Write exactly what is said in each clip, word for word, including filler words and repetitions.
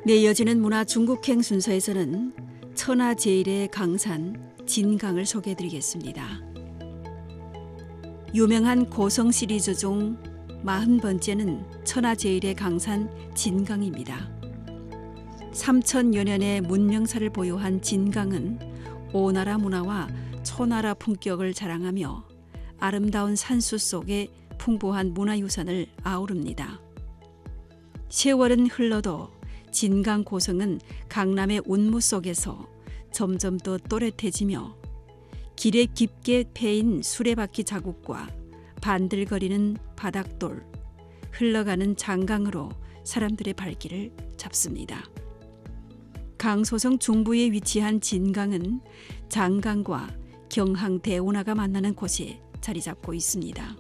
네, 이어지는 문화 중국행 순서에서는 천하제일의 강산 진강을 소개해드리겠습니다. 유명한 고성 시리즈 중 마흔 번째는 천하제일의 강산 진강입니다. 삼천여 년의 문명사를 보유한 진강은 오나라 문화와 초나라 품격을 자랑하며 아름다운 산수 속에 풍부한 문화유산을 아우릅니다. 세월은 흘러도 진강 고성은 강남의 운무 속에서 점점 더 또렷해지며 길에 깊게 패인 수레바퀴 자국과 반들거리는 바닥돌, 흘러가는 장강으로 사람들의 발길을 잡습니다. 강소성 중부에 위치한 진강은 장강과 경항 대운하가 만나는 곳에 자리 잡고 있습니다.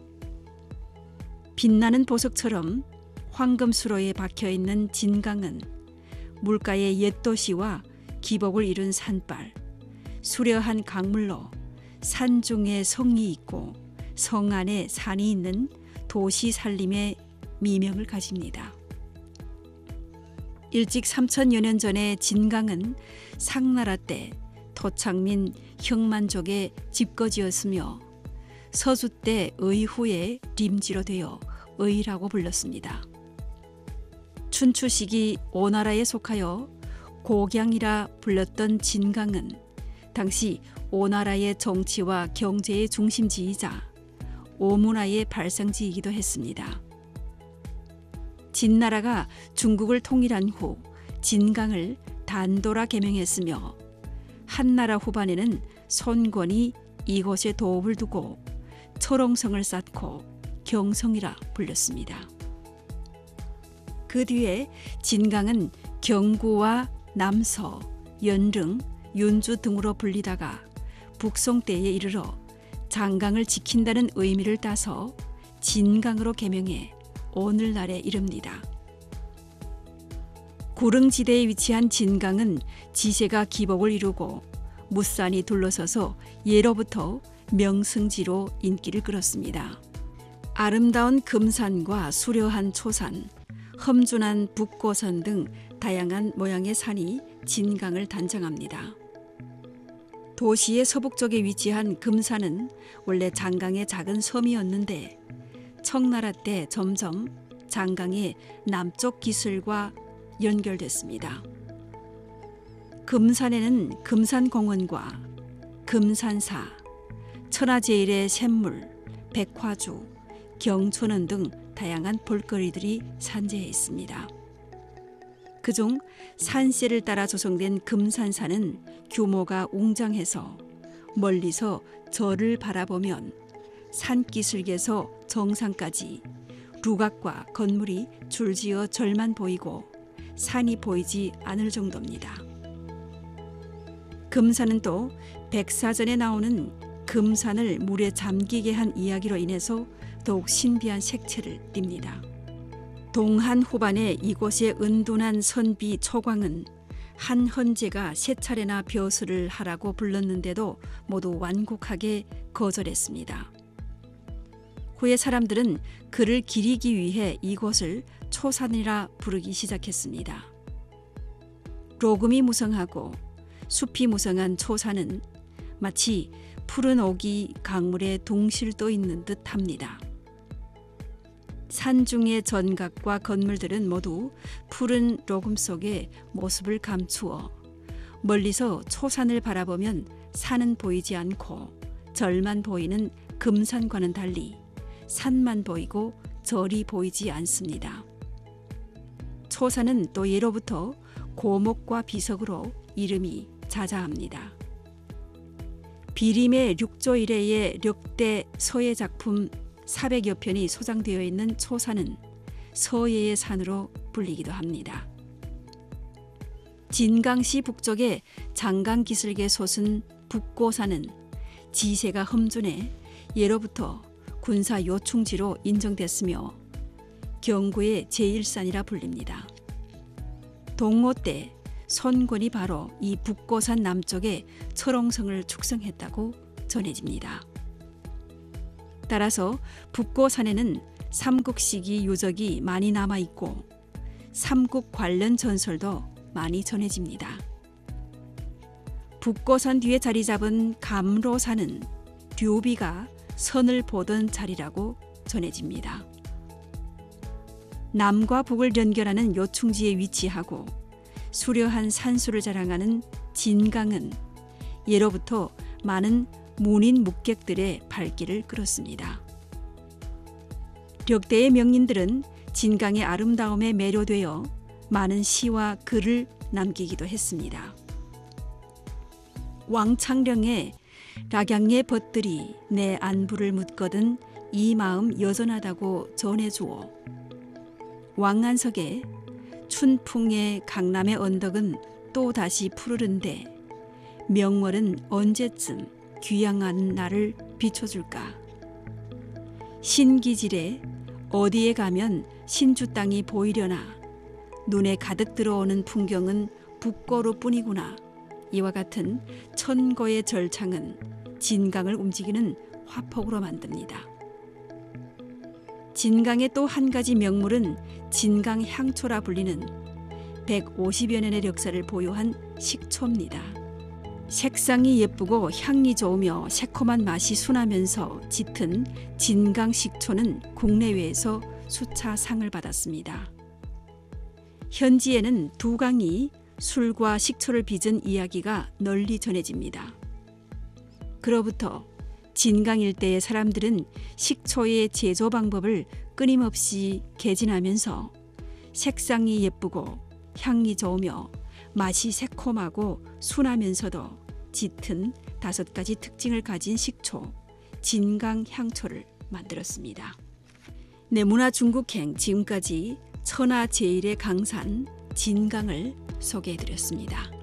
빛나는 보석처럼 황금수로에 박혀있는 진강은 물가의 옛 도시와 기복을 이룬 산발, 수려한 강물로 산 중에 성이 있고 성 안에 산이 있는 도시 살림의 미명을 가집니다. 일찍 삼천여 년 전에 진강은 상나라 때 토착민 형만족의 집거지였으며 서수 때 의후에 림지로 되어 의라고 불렀습니다. 춘추 시기 오나라에 속하여 고경이라 불렸던 진강은 당시 오나라의 정치와 경제의 중심지이자 오문화의 발상지이기도 했습니다. 진나라가 중국을 통일한 후 진강을 단도라 개명했으며 한나라 후반에는 손권이 이곳에 도읍을 두고 철옹성을 쌓고 경성이라 불렸습니다. 그 뒤에 진강은 경구와 남서, 연릉, 윤주 등으로 불리다가 북송 때에 이르러 장강을 지킨다는 의미를 따서 진강으로 개명해 오늘날에 이릅니다. 구릉지대에 위치한 진강은 지세가 기복을 이루고 무산이 둘러서서 예로부터 명승지로 인기를 끌었습니다. 아름다운 금산과 수려한 초산, 험준한 북고산 등 다양한 모양의 산이 진강을 단장합니다. 도시의 서북쪽에 위치한 금산은 원래 장강의 작은 섬이었는데 청나라 때 점점 장강의 남쪽 기슭과 연결됐습니다. 금산에는 금산공원과 금산사, 천하제일의 샘물, 백화주, 경촌원 등 다양한 볼거리들이 산재해 있습니다. 그중 산세를 따라 조성된 금산사는 규모가 웅장해서 멀리서 절을 바라보면 산기슭에서 정상까지 루각과 건물이 줄지어 절만 보이고 산이 보이지 않을 정도입니다. 금산은 또 백사전에 나오는 금산을 물에 잠기게 한 이야기로 인해서 더욱 신비한 색채를 띱니다. 동한 후반에 이곳의 은둔한 선비 초광은 한 헌제가 세 차례나 벼슬을 하라고 불렀는데도 모두 완곡하게 거절했습니다. 후에 사람들은 그를 기리기 위해 이곳을 초산이라 부르기 시작했습니다. 로금이 무성하고 숲이 무성한 초산은 마치 푸른 옥이 강물에 둥실 떠 있는 듯합니다. 산중의 전각과 건물들은 모두 푸른 로금 속에 모습을 감추어 멀리서 초산을 바라보면 산은 보이지 않고 절만 보이는 금산과는 달리 산만 보이고 절이 보이지 않습니다. 초산은 또 예로부터 고목과 비석으로 이름이 자자합니다. 비림의 륙조 이래의 력대 서예 작품 사백여 편이 소장되어 있는 초산은 서예의 산으로 불리기도 합니다. 진강시 북쪽의 장강기슭에 솟은 북고산은 지세가 험준해 예로부터 군사 요충지로 인정됐으며 경구의 제일산이라 불립니다. 동호 때 손권이 바로 이 북고산 남쪽에 철옹성을 축성했다고 전해집니다. 따라서 북고산에는 삼국시기 유적이 많이 남아있고 삼국 관련 전설도 많이 전해집니다. 북고산 뒤에 자리 잡은 감로산은 류비가 선을 보던 자리라고 전해집니다. 남과 북을 연결하는 요충지에 위치하고 수려한 산수를 자랑하는 진강은 예로부터 많은 문인 묵객들의 발길을 끌었습니다. 력대의 명인들은 진강의 아름다움에 매료되어 많은 시와 글을 남기기도 했습니다. 왕창령의 락양의 벗들이 내 안부를 묻거든 이 마음 여전하다고 전해주어 왕안석의 춘풍의 강남의 언덕은 또 다시 푸르른데 명월은 언제쯤 귀양한 나를 비춰줄까. 신기질에 어디에 가면 신주 땅이 보이려나 눈에 가득 들어오는 풍경은 북고로 뿐이구나. 이와 같은 천거의 절창은 진강을 움직이는 화폭으로 만듭니다. 진강의 또 한 가지 명물은 진강향초라 불리는 백오십여 년의 역사를 보유한 식초입니다. 색상이 예쁘고 향이 좋으며 새콤한 맛이 순하면서 짙은 진강식초는 국내외에서 수차 상을 받았습니다. 현지에는 두 강이 술과 식초를 빚은 이야기가 널리 전해집니다. 그로부터 진강 일대의 사람들은 식초의 제조 방법을 끊임없이 개진하면서 색상이 예쁘고 향이 좋으며 맛이 새콤하고 순하면서도 짙은 다섯 가지 특징을 가진 식초, 진강향초를 만들었습니다. 네, 문화중국행 지금까지 천하제일의 강산 진강을 소개해드렸습니다.